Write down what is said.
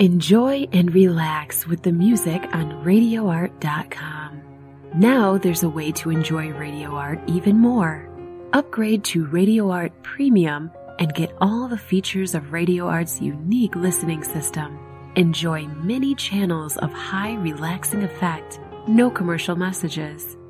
Enjoy and relax with the music on RadioArt.com. Now there's a way to enjoy Radio Art even more. Upgrade to Radio Art Premium and get all the features of Radio Art's unique listening system. Enjoy many channels of high relaxing effect, no commercial messages,